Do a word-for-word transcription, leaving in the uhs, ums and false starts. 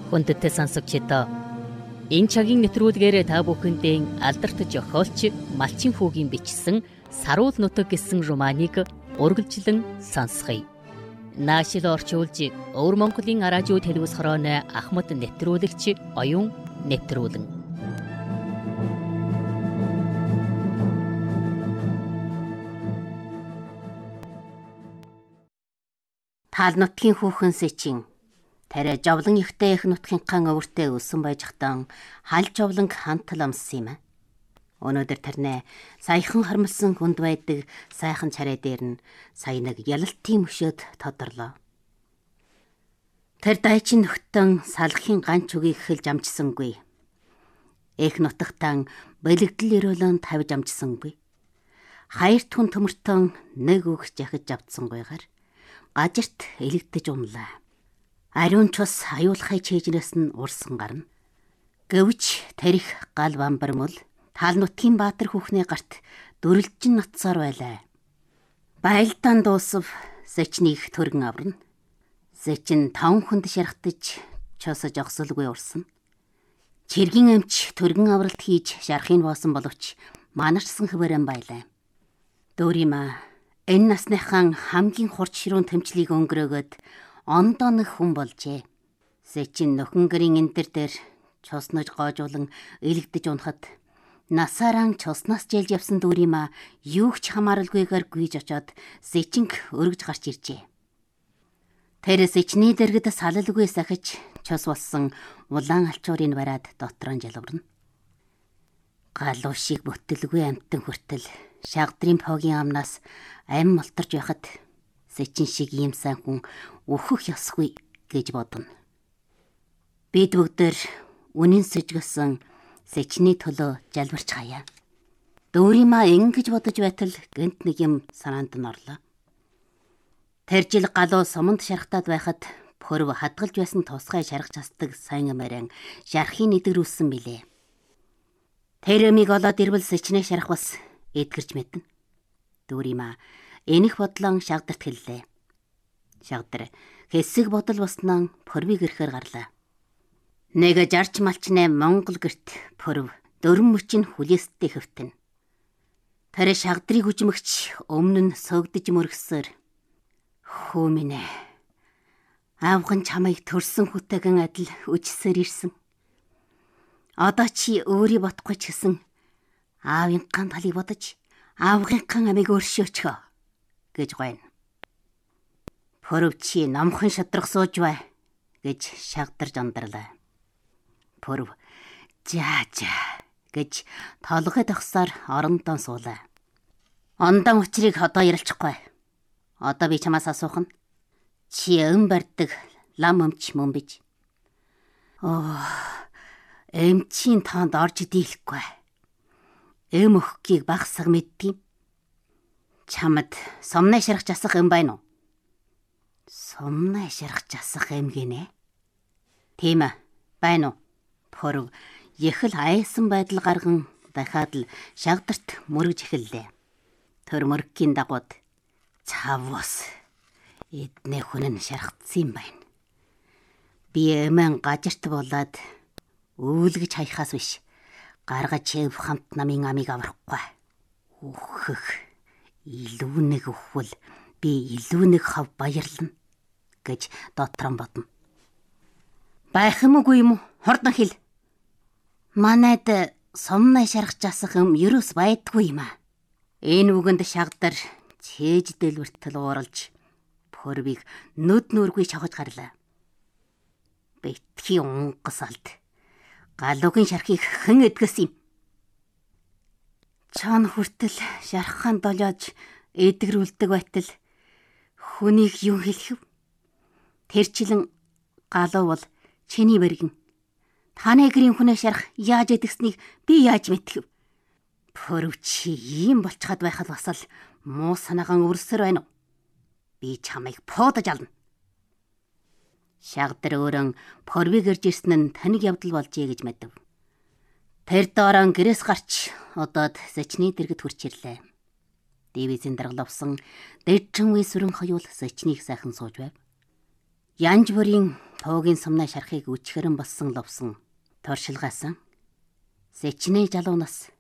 Хүндэттэй сонсогчдоо энэ цагийн нэвтрүүлгээр та бүхэндээ алдарт зохиолч Малчин Фүүгийн бичсэн Саруул нутаг гэсэн романыг үргэлжлэн сонсгоё. Наашил орчуулж Өвөр Монголын радио телевиз хорооны Ахмад нэвтрүүлэгч оюун нэвтрүүлэн. Таал нутгийн хүүхэн Сэчин тарай жовлон ихтэй их нутгийнхаа өвөртэй өссөн байж хтан хал жовлонг хантал амссан юм а. Өнөөдөр тарнэ саяхан хормолсон хүнд байдаг сайхан царай дээр нь сая нэг ялалтын мөшөөд тодорлоо. Тэр дайчин нөхтөн салхын ганч үгийг хэлж амжсангүй. Их нутагтан бэлэгдэл өрөөлөн тавьж амжсангүй. Хаяр түн төмөртөн нэг үг жахиж авцсангүйгаар гажирт элэгдэж умлаа. Ариун цус аюулхай чэйжнээс нь урсан гарна. Гэвч тарих гал бамбар мөл Таал нутгийн баатар хүүхний гарт дүрлжин нотсоор байлаа. Байлдаан дуусав Сэчнийг төргөн аварна. Сэчин таван хүнд шархтаж чосож огсолгүй урсан. Чиргийн эмч төргөн авралт хийж шархыг боосон боловч манарчсан хөвөрөн байлаа. Дүүримаа энэ насныхан хамгийн хурд ширүүн тэмцлийг өнгөрөөгөөд ондоо нэг хүн болжээ. Сэчин нөхөнгөрийн эндэр дээр чоснож гоожуулан элэгдэж унахад насааран чоснаас жэлж явсан дүүримаа юу ч хамааралгүйгээр гүйж очоод Сэчинг өргөж гарч иржээ. Тэр Сэчний дэргэд салалгүй сахиж чос болсон улаан алчуурыг бариад дотроо жалварна. Галуу шиг бүтэлгүй амтан хүртэл шагдрын погийн амнаас ам молторж байхад Сэчин шиг ийм сайн хүн өөхөх ёсгүй гэж бодно. Бид бүгдээр үнэн сэжгэсэн Сэчний төлөө жалбарч хаяа. Дүүримаа ингэж бодож байтал гэнт нэг юм санаанд нь орлоо. Тэр жил галуу суманд шархтаад байхад пөрв хадгалж байсан тусгай шаргаж хасдаг сайн амаран шархын нэдгэрүүлсэн билээ. Тэр эмийг олоод ирвэл Сэчнээ шарах бас эдгэрч мэднэ. Дүүримаа энэх бодлон шагдарт хэллээ. Шагдар хэсэг бодол баснаа пөрвийг ирэхээр гарлаа. Нэг жарч малчнаа Монгол гэрт пөрв дөрөн мөчин хүлээстэй хөвтөн. Тэр шагдрыг үжмэгч өмнө нь сөгдөж мөргсөөр хөө минь ээ. Аавхан чамайг төрсөн хүтэгэн адил үжсээр ирсэн. Одоо чи өөрий бодохгүй ч гэсэн аавынхаа талыг бодож аавынхаа амийг өршөөчхөө гэж гойно. Пөрв чи номхон шадрах сууж бай гэж шагдарж андарлаа. Пөрв жаа жаа гэж толгой тахсаар орондоо суулаа. Ондан учрыг одоо ярилчихгүй. Одоо би чамаас асуух нь. Чи өн барьдаг лам өмч мөн бич? Оо, эмчийн тоонд орж дийлэхгүй. Эм өхгийг багсаг мэдтiin. Чамд сомноо шарах жасах юм байна уу? Сомноо шарах жасах юм гинэ. Тийм ээ, байна уу? Пөрв яхал айсан байдал гарган дахиад л шагдарт мөргөж эхэллээ. Тэр мөргийн дагууд цавус эднээ хүн нь шархтсан юм байна. Би эмэн гажирт болоод өвлгэж хаяхаас биш гаргаж чив хамт намын амийг аврахгүй. Үхэх илүү нэг өвхвөл би илүү нэг хав баярлна гэж дотрон бодно. Байх юм уу юм уу? Хордон хэл. Манайд сомноо шарах жасах юм ерөөс байдгүй юм аа. Энэ үгэнд шагдар чээж дэлбэртэл ууралж пөрвийг нүд нүргүй шахаж гарлаа. Битгий унгас алд. Галуугийн шархыг хэн эдгэс юм? Чон хүртэл шархаан долоож эдгэрүүлдэг байтал хүнийг юу хэлэх вэ? Тэрчлэн галуу бол чиний бэргэн. Таны гэрийн хүнээ шарах яаж эдгэснийг би яаж мэдэх вэ? Пөрв чи ийм болчиход байхад бас л муу санаагаан өрсөр байна уу? Би чамайг пуудаж ална. Шагдар өөрөн пөрвийг ирж ирсэн нь таныг явдал болжээ гэж мэдв. Тэр доорон гэрээс гарч одоод Сэчний дэргэд хурч ирлээ. Дивизийн даргалавсан дэжчин үе сүрэн хоёул Сэчнийг сайхан сууж байв. Янж бүрийн Туугийн сумнаа шарахыг өчгөрөн болсон лувсан туршилгаасан. Сэчнээ жалуунаас